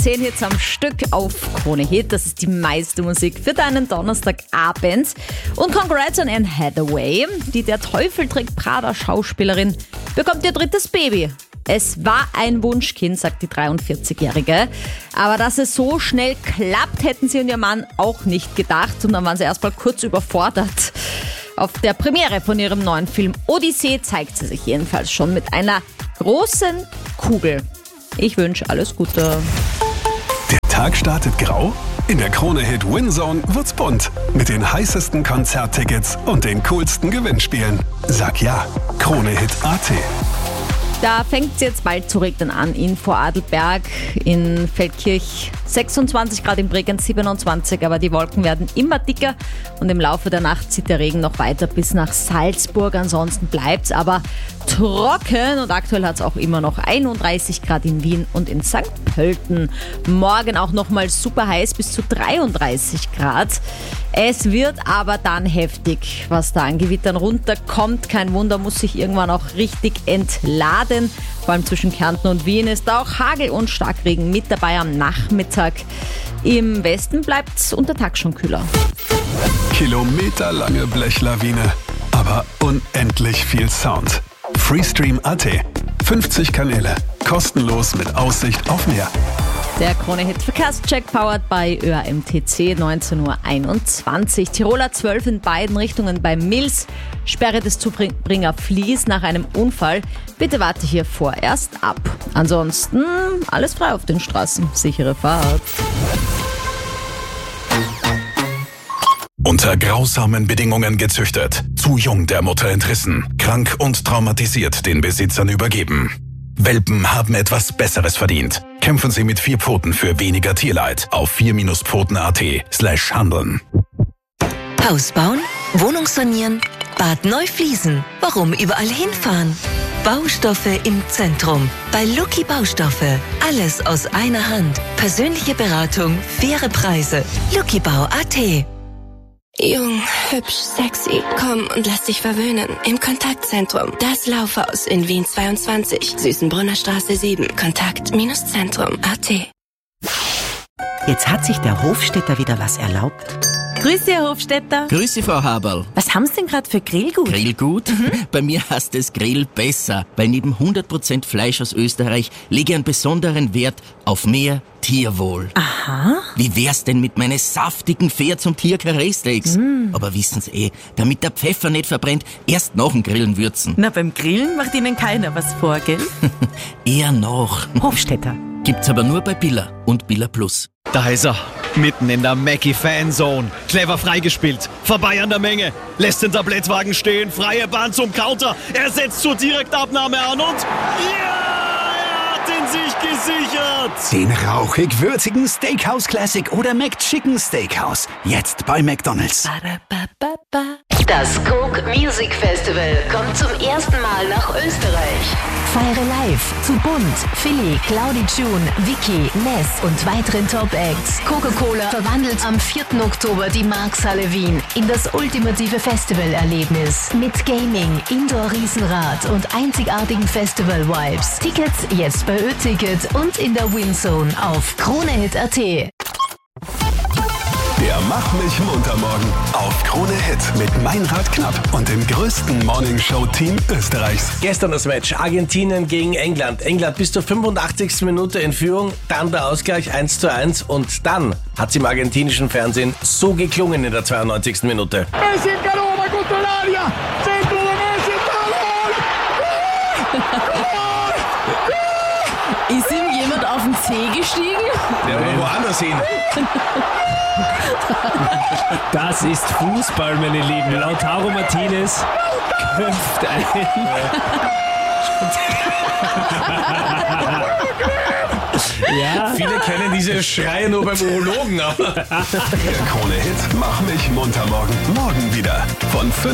10 Hits am Stück auf Krone Hit. Das ist die meiste Musik für deinen Donnerstagabend. Und congrats an Anne Hathaway. Die Der Teufel trägt Prada Schauspielerin bekommt ihr drittes Baby. Es war ein Wunschkind, sagt die 43-Jährige. Aber dass es so schnell klappt, hätten sie und ihr Mann auch nicht gedacht. Und dann waren sie erstmal kurz überfordert. Auf der Premiere von ihrem neuen Film Odyssee zeigt sie sich jedenfalls schon mit einer großen Kugel. Ich wünsche alles Gute. Der Tag startet grau? In der Krone Hit Winzone wird's bunt. Mit den heißesten Konzerttickets und den coolsten Gewinnspielen. Sag ja, KroneHit.at. Da fängt es jetzt bald zu regnen an in Vorarlberg, in Feldkirch 26 Grad, in Bregenz 27, aber die Wolken werden immer dicker und im Laufe der Nacht zieht der Regen noch weiter bis nach Salzburg. Ansonsten bleibt's aber trocken und aktuell hat es auch immer noch 31 Grad in Wien und in St. Pölten. Morgen auch nochmal super heiß bis zu 33 Grad. Es wird aber dann heftig, was da an Gewittern runterkommt. Kein Wunder, muss sich irgendwann auch richtig entladen. Vor allem zwischen Kärnten und Wien ist da auch Hagel und Starkregen mit dabei am Nachmittag. Im Westen bleibt es untertags schon kühler. Kilometerlange Blechlawine, aber unendlich viel Sound. Freestream.at. 50 Kanäle. Kostenlos mit Aussicht auf Meer. Der Krone-Hit Verkehrscheck powered by ÖAMTC 19:21 Uhr. Tiroler 12 in beiden Richtungen bei Mills. Sperre des Zubringer Fließ nach einem Unfall. Bitte warte hier vorerst ab. Ansonsten alles frei auf den Straßen. Sichere Fahrt. Unter grausamen Bedingungen gezüchtet, zu jung der Mutter entrissen, krank und traumatisiert den Besitzern übergeben. Welpen haben etwas Besseres verdient. Kämpfen Sie mit 4 Pfoten für weniger Tierleid auf 4-Pfoten.at/handeln. Haus bauen, Wohnung sanieren, Bad neu fließen. Warum überall hinfahren? Baustoffe im Zentrum. Bei Lucky Baustoffe. Alles aus einer Hand. Persönliche Beratung, faire Preise. LuckyBau.at. Jung, hübsch, sexy. Komm und lass dich verwöhnen. Im Kontaktzentrum. Das Laufhaus in Wien 22. Süßenbrunner Straße 7. Kontakt-Zentrum.at. Jetzt hat sich der Hofstädter wieder was erlaubt. Grüß Sie, Herr Hofstädter. Grüß Sie, Frau Haberl. Was haben Sie denn gerade für Grillgut? Grillgut? Bei mir heißt es Grill besser, weil neben 100% Fleisch aus Österreich lege ich einen besonderen Wert auf mehr Tierwohl. Aha. Wie wär's denn mit meinen saftigen Pferd- und Tier-Karree-Steaks? Aber wissen Sie damit der Pfeffer nicht verbrennt, erst nach dem Grillen würzen. Na, beim Grillen macht Ihnen keiner was vor, gell? Eher noch. Hofstädter. Gibt's aber nur bei Billa und Billa Plus. Da ist er, mitten in der Mackie-Fanzone. Clever freigespielt, vorbei an der Menge, lässt den Tablettwagen stehen, freie Bahn zum Counter, er setzt zur Direktabnahme an und er hat ihn sich gesichert. Den rauchig-würzigen Steakhouse Classic oder McChicken Steakhouse, jetzt bei McDonald's. Das Coke Music Festival kommt zum ersten Mal nach Österreich. Feiere live zu Bunt, Philly, Claudi June, Vicky, Ness und weiteren Top-Acts. Coca-Cola verwandelt am 4. Oktober die Markshalle Wien in das ultimative Festivalerlebnis. Mit Gaming, Indoor-Riesenrad und einzigartigen Festival-Vibes. Tickets jetzt bei Ö-Ticket und in der Winzone auf KroneHit.at. Der Mach mich munter morgen auf Krone Hit mit Meinrad Knapp und dem größten Morningshow-Team Österreichs. Gestern das Match Argentinien gegen England. England bis zur 85. Minute in Führung, dann der Ausgleich 1:1 und dann hat es im argentinischen Fernsehen so geklungen in der 92. Minute. Ist ihm jemand auf den Zeh gestiegen? Der war woanders hin. Das ist Fußball, meine Lieben. Lautaro Martinez köpft ein. Ja. Viele kennen diese Schreie nur beim Urologen. Der Krone Hit Mach mich munter morgen. Morgen wieder von 5